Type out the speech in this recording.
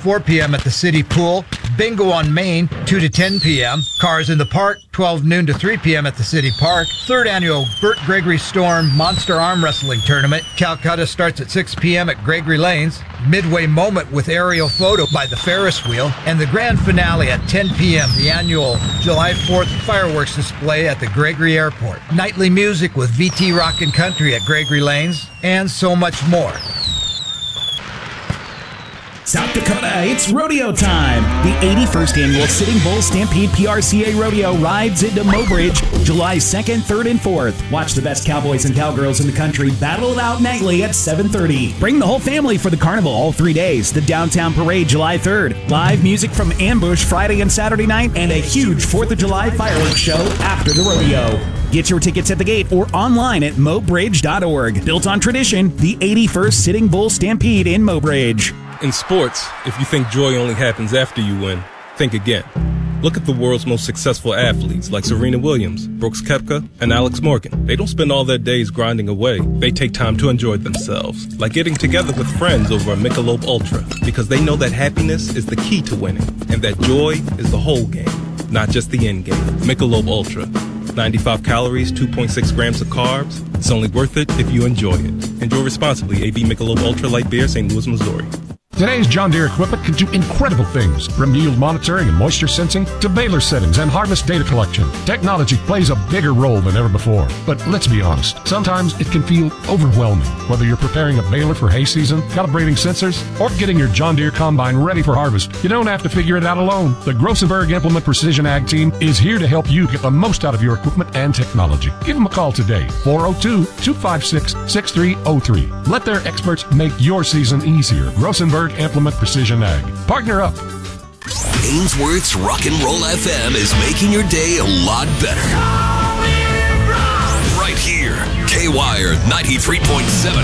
4 p.m. at the City Pool. Bingo on Main, 2 to 10 p.m. Cars in the Park, 12 noon to 3 p.m. at the City Park. 3rd Annual Burt Gregory Storm Monster Arm Wrestling Tournament. Calcutta starts at 6 p.m. at Gregory Lanes. Midway Moment with aerial photo by the Ferris wheel. And the grand finale at 10 p.m. The annual July 4th fireworks display at the Gregory Airport. Nightly music with VT Rockin' Country at Gregory Lanes. And so much more. South Dakota, it's rodeo time. The 81st Annual Sitting Bull Stampede PRCA Rodeo rides into Mobridge July 2nd, 3rd, and 4th. Watch the best cowboys and cowgirls in the country battle it out nightly at 7:30. Bring the whole family for the carnival all 3 days. The Downtown Parade July 3rd. Live music from Ambush Friday and Saturday night, and a huge 4th of July fireworks show after the rodeo. Get your tickets at the gate or online at mobridge.org. Built on tradition, the 81st Sitting Bull Stampede in Mobridge. In sports, if you think joy only happens after you win, think again. Look at the world's most successful athletes like Serena Williams, Brooks Koepka, and Alex Morgan. They don't spend all their days grinding away. They take time to enjoy themselves, like getting together with friends over a Michelob Ultra, because they know that happiness is the key to winning, and that joy is the whole game, not just the end game. Michelob Ultra. 95 calories, 2.6 grams of carbs. It's only worth it if you enjoy it. Enjoy responsibly. AB Michelob Ultra Light Beer, St. Louis, Missouri. Today's John Deere equipment can do incredible things, from yield monitoring and moisture sensing to baler settings and harvest data collection. Technology plays a bigger role than ever before. But let's be honest, sometimes it can feel overwhelming. Whether you're preparing a baler for hay season, calibrating sensors, or getting your John Deere combine ready for harvest, you don't have to figure it out alone. The Grossenberg Implement Precision Ag Team is here to help you get the most out of your equipment and technology. Give them a call today, 402-256-6303. Let their experts make your season easier. Grossenberg Implement Precision Ag. Partner up. Ainsworth's Rock and Roll FM is making your day a lot better. Right here, K-Wire 93.7